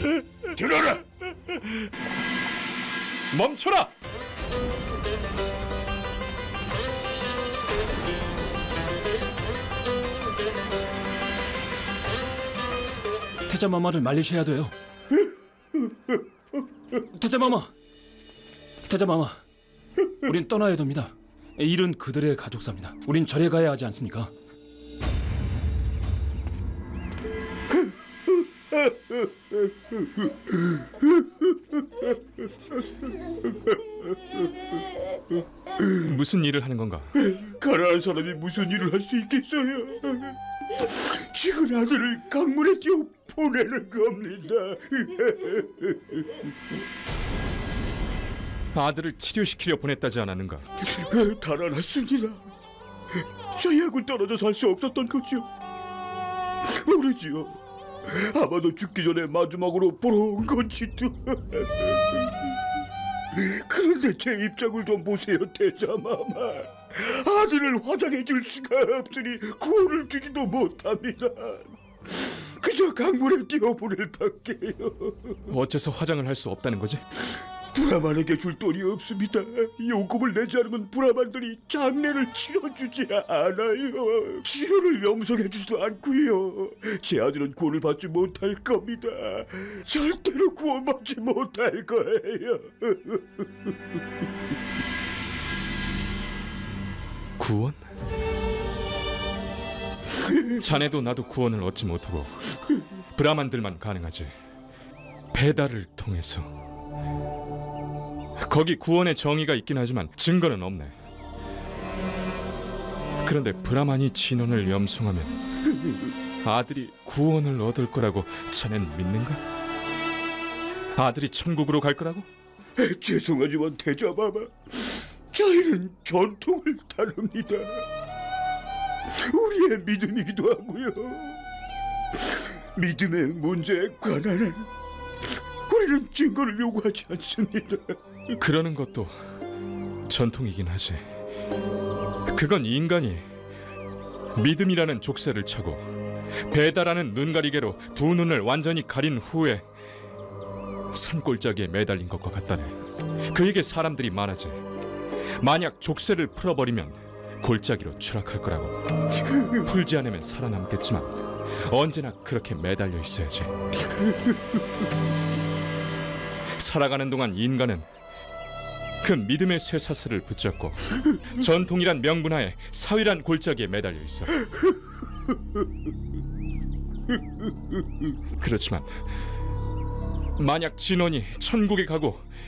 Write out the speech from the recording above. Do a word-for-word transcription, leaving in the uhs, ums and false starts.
들어라! 멈춰라! 태자마마를 말리셔야 돼요. 태자마마, 태자마마, 우린 떠나야 됩니다. 일은 그들의 가족사입니다. 우린 절에 가야 하지 않습니까? 무슨 일을 하는 건가? 가난한 사람이 무슨 일을 할 수 있겠어요? 죽은 아들을 강물에 띄워 보내는 겁니다. 아들을 치료시키려 보냈다지 않았는가? 달아났습니다. 저희하고 떨어져 살 수 없었던 거죠. 모르지요. 아마도 죽기 전에 마지막으로 보러 온 건지도. 그런데 제 입장을 좀 보세요, 태자마마. 아들을 화장해 줄 수가 없으니 구원을 주지도 못합니다. 그저 강물에 띄워보낼 밖에요. 어째서 화장을 할 수 없다는 거지? 브라만에게 줄 돈이 없습니다. 요금을 내지 않으면 브라만들이 장례를 치러주지 않아요. 치료를 용서해주지도 않고요. 제 아들은 구원을 받지 못할 겁니다. 절대로 구원받지 못할 거예요. 구원? 자네도 나도 구원을 얻지 못하고 브라만들만 가능하지. 배달을 통해서. 거기 구원의 정의가 있긴 하지만 증거는 없네. 그런데 브라만이 진원을 염송하면 아들이 구원을 얻을 거라고 자넨 믿는가? 아들이 천국으로 갈 거라고? 죄송하지만 태자마마, 저희는 전통을 따릅니다. 우리의 믿음이기도 하고요. 믿음의 문제에 관한은 우리는 증거를 요구하지 않습니다. 그러는 것도 전통이긴 하지. 그건 인간이 믿음이라는 족쇄를 차고 배다라는 눈가리개로 두 눈을 완전히 가린 후에 산골짜기에 매달린 것과 같다네. 그에게 사람들이 말하지. 만약 족쇄를 풀어버리면 골짜기로 추락할 거라고. 풀지 않으면 살아남겠지만 언제나 그렇게 매달려 있어야지. 살아가는 동안 인간은 그 믿음의 쇠사슬을 붙잡고 전통이란 명분하에 사회란 골짜기에 매달려 있어. 그렇지만 만약 진원이 천국에 가고